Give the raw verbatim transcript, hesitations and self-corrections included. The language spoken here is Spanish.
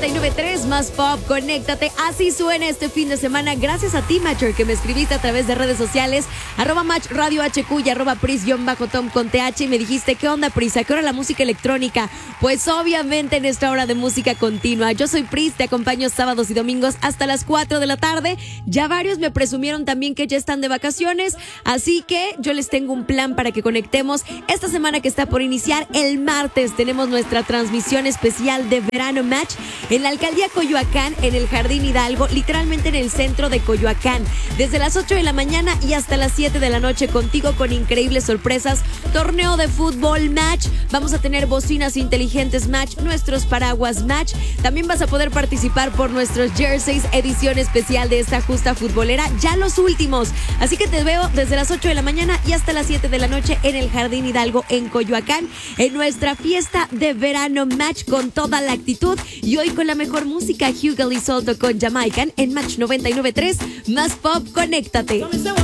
y nueve tres más pop, conéctate. Así suena este fin de semana. Gracias a ti, Matcher, que me escribiste a través de redes sociales, arroba Match Radio H Q y arroba Pris-Tom con T H, y me dijiste, ¿qué onda, Pris? ¿A qué hora la música electrónica? Pues obviamente en esta hora de música continua. Yo soy Pris, te acompaño sábados y domingos hasta las cuatro de la tarde. Ya varios me presumieron también que ya están de vacaciones, así que yo les tengo un plan para que conectemos esta semana que está por iniciar. El martes tenemos nuestra transmisión especial de Verano Match en la Alcaldía Coyoacán, en el Jardín Hidalgo, literalmente en el centro de Coyoacán, desde las ocho de la mañana y hasta las siete de la noche, contigo con increíbles sorpresas, torneo de fútbol Match, vamos a tener bocinas inteligentes Match, nuestros paraguas Match, también vas a poder participar por nuestros jerseys, edición especial de esta justa futbolera, ya los últimos, así que te veo desde las ocho de la mañana y hasta las siete de la noche en el Jardín Hidalgo en Coyoacán, en nuestra fiesta de Verano Match con toda la actitud, y hoy con la mejor música, Hugo y Solto con Jamaican en Match noventa y nueve punto tres más pop, conéctate.